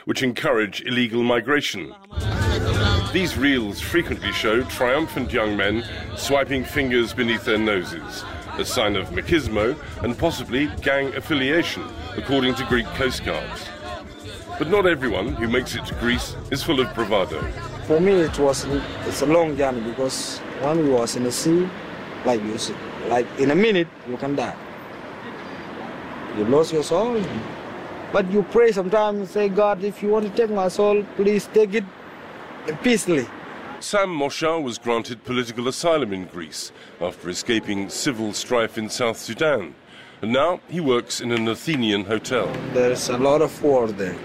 which encourage illegal migration. These reels frequently show triumphant young men swiping fingers beneath their noses, a sign of machismo and possibly gang affiliation, according to Greek coastguards. But not everyone who makes it to Greece is full of bravado. For me, it's a long journey, because when we was in the sea, like in a minute, you can die. You lost your soul. But you pray sometimes and say, God, if you want to take my soul, please take it peacefully. Sam Mosha was granted political asylum in Greece after escaping civil strife in South Sudan. And now he works in an Athenian hotel. There's a lot of war there.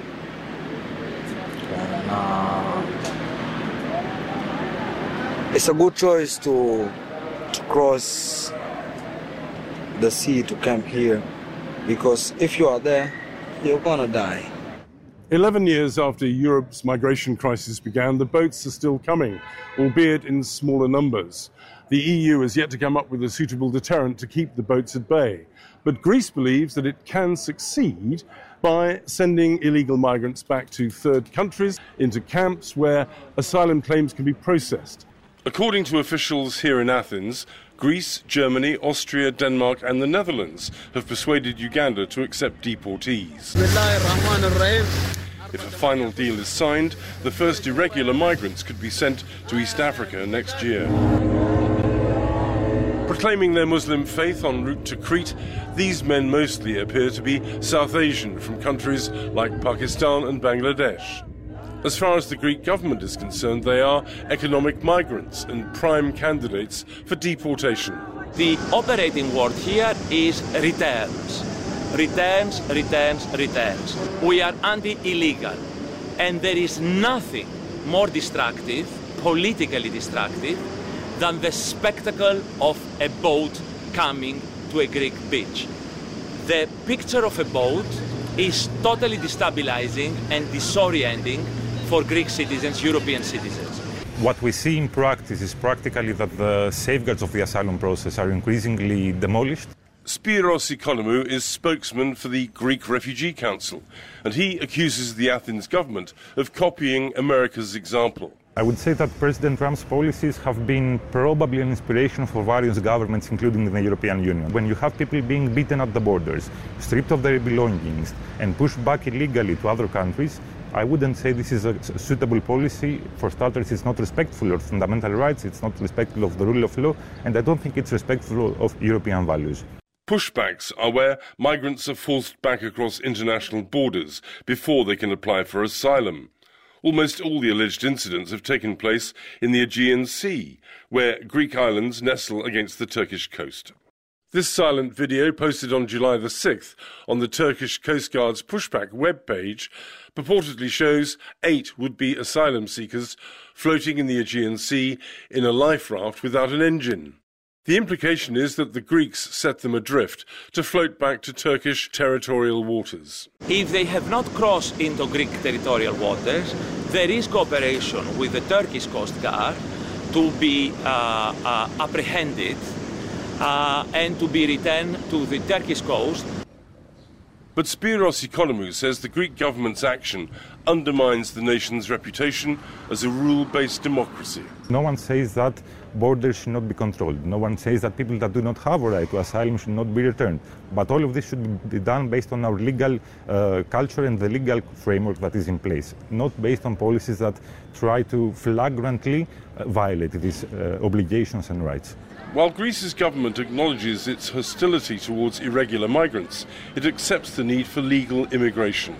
It's a good choice to cross the sea to come here, because if you are there, you're gonna die. 11 years after Europe's migration crisis began, the boats are still coming, albeit in smaller numbers. The EU has yet to come up with a suitable deterrent to keep the boats at bay. But Greece believes that it can succeed by sending illegal migrants back to third countries, into camps where asylum claims can be processed. According to officials here in Athens, Greece, Germany, Austria, Denmark and the Netherlands have persuaded Uganda to accept deportees. If a final deal is signed, the first irregular migrants could be sent to East Africa next year. Proclaiming their Muslim faith en route to Crete, these men mostly appear to be South Asian from countries like Pakistan and Bangladesh. As far as the Greek government is concerned, they are economic migrants and prime candidates for deportation. The operating word here is returns. Returns, returns, returns. We are anti-illegal. And there is nothing more destructive, politically destructive, than the spectacle of a boat coming to a Greek beach. The picture of a boat is totally destabilizing and disorienting for Greek citizens, European citizens. What we see in practice is practically that the safeguards of the asylum process are increasingly demolished. Spiros Economou is spokesman for the Greek Refugee Council, and he accuses the Athens government of copying America's example. I would say that President Trump's policies have been probably an inspiration for various governments, including the European Union. When you have people being beaten at the borders, stripped of their belongings, and pushed back illegally to other countries, I wouldn't say this is a suitable policy. For starters, it's not respectful of fundamental rights, it's not respectful of the rule of law, and I don't think it's respectful of European values. Pushbacks are where migrants are forced back across international borders before they can apply for asylum. Almost all the alleged incidents have taken place in the Aegean Sea, where Greek islands nestle against the Turkish coast. This silent video, posted on July the 6th on the Turkish Coast Guard's pushback webpage, purportedly shows 8 would-be asylum seekers floating in the Aegean Sea in a life raft without an engine. The implication is that the Greeks set them adrift to float back to Turkish territorial waters. If they have not crossed into Greek territorial waters, there is cooperation with the Turkish Coast Guard to be apprehended and to be returned to the Turkish coast. But Spiros Economou says the Greek government's action undermines the nation's reputation as a rule-based democracy. No one says that borders should not be controlled. No one says that people that do not have a right to asylum should not be returned. But all of this should be done based on our legal culture and the legal framework that is in place, not based on policies that try to flagrantly violate these obligations and rights. While Greece's government acknowledges its hostility towards irregular migrants, it accepts the need for legal immigration.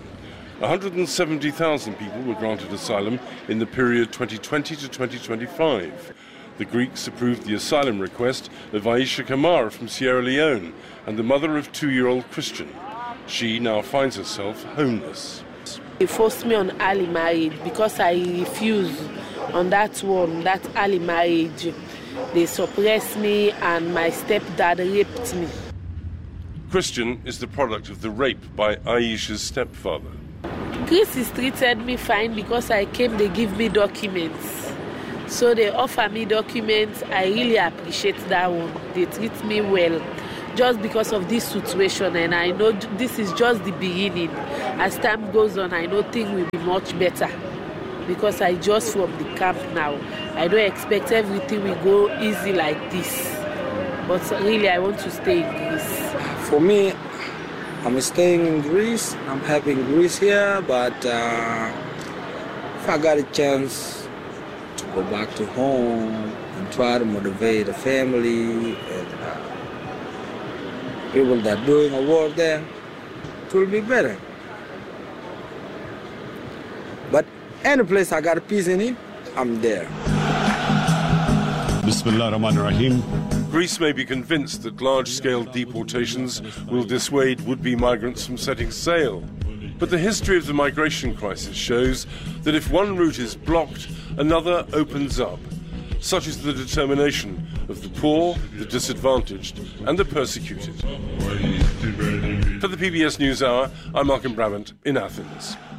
170,000 people were granted asylum in the period 2020 to 2025. The Greeks approved the asylum request of Aisha Kamara from Sierra Leone and the mother of 2-year-old Christian. She now finds herself homeless. They forced me on early marriage because I refused on that early marriage. They suppressed me and my stepdad raped me. Christian is the product of the rape by Aisha's stepfather. Greece has treated me fine because I came, they give me documents. So they offer me documents. I really appreciate that one. They treat me well just because of this situation, and I know this is just the beginning. as time goes on, I know things will be much better because I just from the camp now. I don't expect everything will go easy like this. But really, I want to stay in Greece. For me, I'm staying in Greece. I'm happy in Greece here, but if I got a chance to go back to home and try to motivate the family and people that are doing a work there, it will be better. But any place I got a peace in it, I'm there. Bismillah ar-Rahman ar-Rahim. Greece may be convinced that large-scale deportations will dissuade would-be migrants from setting sail. But the history of the migration crisis shows that if one route is blocked, another opens up. Such is the determination of the poor, the disadvantaged, and the persecuted. For the PBS NewsHour, I'm Malcolm Brabant in Athens.